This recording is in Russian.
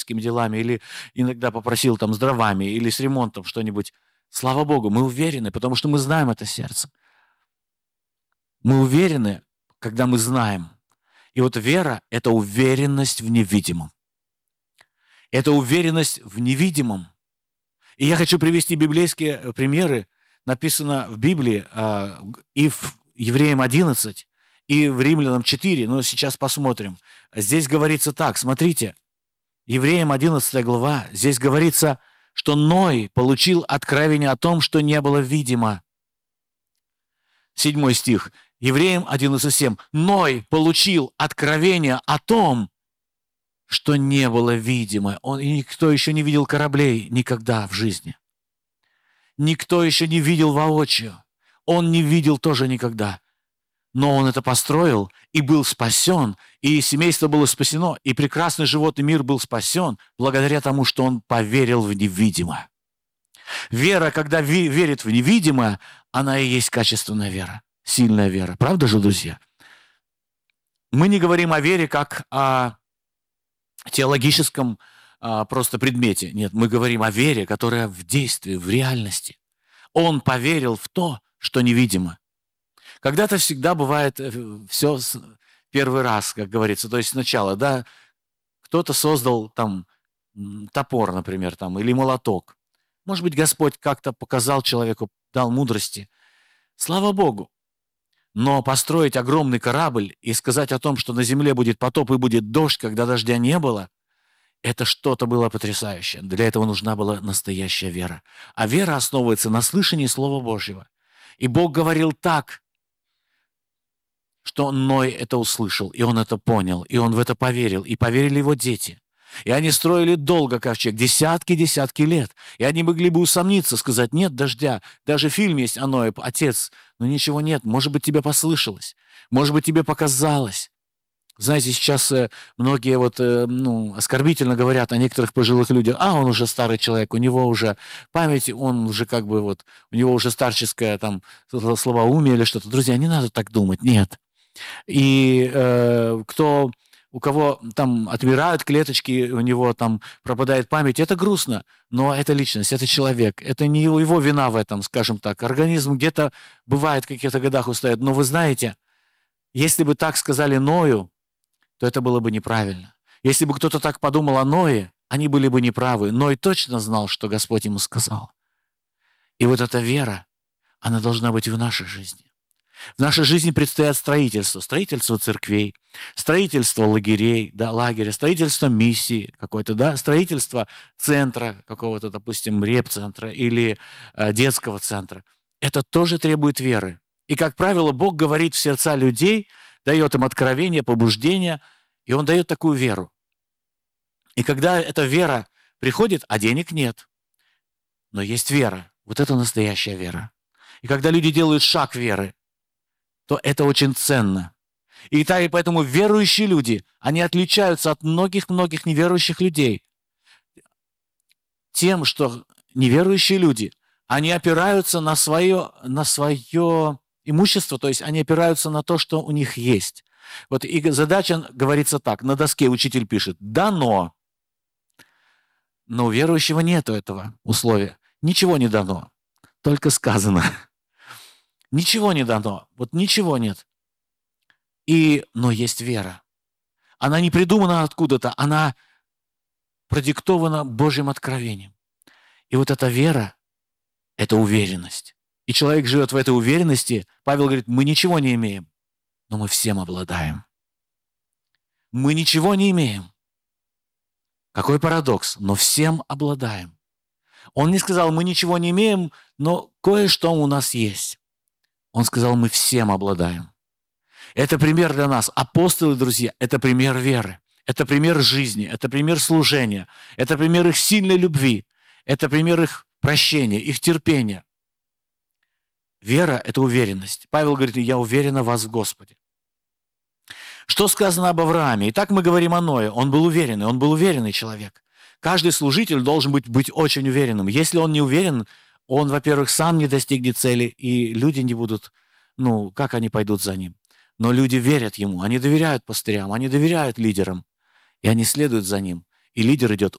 сельскими делами, или иногда попросил там с дровами, или с ремонтом что-нибудь. Слава Богу, мы уверены, потому что мы знаем это сердце. Мы уверены, когда мы знаем. И вот вера – это уверенность в невидимом. Это уверенность в невидимом. И я хочу привести библейские примеры. Написано в Библии и в Евреям 11, и в Римлянам 4. Но сейчас посмотрим. Здесь говорится так, смотрите. Евреям 11 глава, здесь говорится, что Ной получил откровение о том, что не было видимо. 7 стих. Евреям 11:7. Ной получил откровение о том, что не было видимо. И никто еще не видел кораблей никогда в жизни. Никто еще не видел воочию. Он не видел тоже никогда. Но он это построил и был спасен, и семейство было спасено, и прекрасный животный мир был спасен благодаря тому, что он поверил в невидимое. Вера, когда верит в невидимое, она и есть качественная вера, сильная вера. Правда же, друзья? Мы не говорим о вере как о теологическом просто предмете. Нет, мы говорим о вере, которая в действии, в реальности. Он поверил в то, что невидимо. Когда-то всегда бывает все первый раз, как говорится, то есть сначала, да, кто-то создал там топор, например, там, или молоток. Может быть, Господь как-то показал человеку, дал мудрости. Слава Богу. Но построить огромный корабль и сказать о том, что на земле будет потоп и будет дождь, когда дождя не было, это что-то было потрясающее. Для этого нужна была настоящая вера. А вера основывается на слышании Слова Божьего. И Бог говорил так, что Ной это услышал, и он это понял, и он в это поверил, и поверили его дети. И они строили долго ковчег, десятки лет. И они могли бы усомниться, сказать, нет дождя. Даже фильм есть о Ное, отец, но ничего нет. Может быть, тебе послышалось, может быть, тебе показалось. Знаете, сейчас многие оскорбительно говорят о некоторых пожилых людях, он уже старый человек, у него уже память, он уже у него уже старческое там слабоумие или что-то. Друзья, не надо так думать, нет. И у кого там отмирают клеточки, у него там пропадает память, это грустно, но это личность, это человек, это не его вина в этом, скажем так. Организм где-то бывает в каких-то годах устает, но вы знаете, если бы так сказали Ною, то это было бы неправильно. Если бы кто-то так подумал о Ное, они были бы неправы. Ной точно знал, что Господь ему сказал. И вот эта вера, она должна быть в нашей жизни. В нашей жизни предстоят строительство. Строительство церквей, строительство лагерей, лагеря, строительство миссии какой-то, строительство центра какого-то, допустим, реп-центра или детского центра. Это тоже требует веры. И, как правило, Бог говорит в сердца людей, дает им откровение, побуждение, и Он дает такую веру. И когда эта вера приходит, а денег нет, но есть вера, вот это настоящая вера. И когда люди делают шаг веры, то это очень ценно. И поэтому верующие люди, они отличаются от многих-многих неверующих людей тем, что неверующие люди, они опираются на свое имущество, то есть они опираются на то, что у них есть. Вот и задача говорится так, на доске учитель пишет «дано», но у верующего нету этого условия. Ничего не дано, только сказано. Ничего не дано, вот ничего нет. Но есть вера. Она не придумана откуда-то, она продиктована Божьим откровением. И вот эта вера – это уверенность. И человек живет в этой уверенности. Павел говорит, мы ничего не имеем, но мы всем обладаем. Мы ничего не имеем. Какой парадокс, но всем обладаем. Он не сказал, мы ничего не имеем, но кое-что у нас есть. Он сказал, мы всем обладаем. Это пример для нас. Апостолы, друзья, это пример веры. Это пример жизни, это пример служения, это пример их сильной любви, это пример их прощения, их терпения. Вера – это уверенность. Павел говорит, я уверен в вас в Господе. Что сказано об Аврааме? Итак, мы говорим о Ное. Он был уверенный человек. Каждый служитель должен быть очень уверенным. Если он не уверен, он, во-первых, сам не достигнет цели, и люди не будут, как они пойдут за ним? Но люди верят ему, они доверяют пастырям, они доверяют лидерам, и они следуют за ним. И лидер идет